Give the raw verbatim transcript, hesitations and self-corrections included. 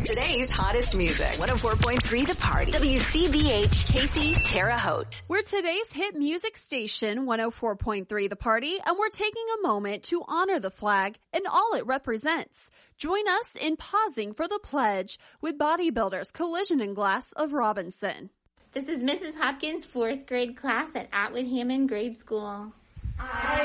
Today's hottest music. one oh four point three The Party. W C B H, Casey, Terre Haute. We're today's hit music station, one oh four point three The Party, and we're taking a moment to honor the flag and all it represents. Join us in pausing for the pledge with Bodybuilders Collision and Glass of Robinson. This is Missus Hopkins' fourth grade class at Atwood Hammond Grade School. I